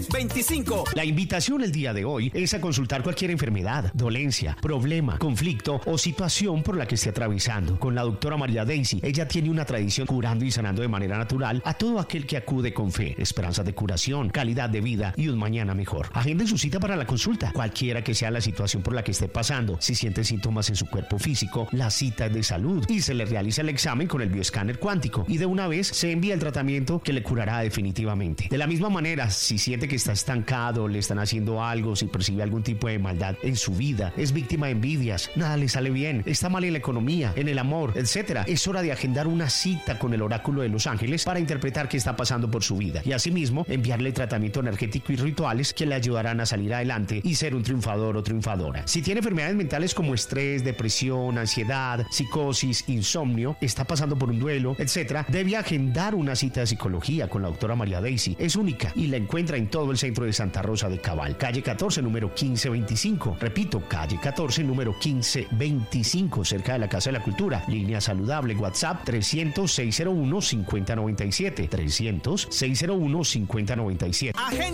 325. La invitación el día de hoy es a consultar cualquier enfermedad, dolencia, problema, conflicto o situación por la que esté atravesando con la doctora María Daisy. Ella tiene una tradición curando y sanando de manera natural a todo aquel que acude con fe, esperanza de curación, calidad de vida y un mañana mejor. Agenden su cita para la consulta, cualquiera que sea la situación por la que esté pasando. Si siente síntomas en su cuerpo físico, la cita es de salud y se le realiza el examen con el bioescáner cuántico y de una vez se envía el tratamiento que le curará definitivamente. De la misma manera, si siente que está estancado, le están haciendo algo, si percibe algún tipo de maldad en su vida, es víctima de envidias, nada le sale bien, está mal en la economía, en el amor, etcétera, es hora de agendar una cita con el oráculo de los ángeles para interpretar qué está pasando por su vida y asimismo enviarle tratamiento energético y rituales que le ayudarán a salir adelante y ser un triunfador o triunfadora. Si tiene enfermedades mentales como estrés, depresión, ansiedad, psicosis, insomnio, está pasando por un duelo, etcétera, debe agendar una cita de psicología con la doctora María Daisy. Es única y la encuentra en todo el centro de Santa Rosa de Cabal, calle 14, número 1525. Repito, calle 14, número 1525, cerca de la Casa de la Cultura. Línea saludable, WhatsApp 300-601-5097. 300-601-5097.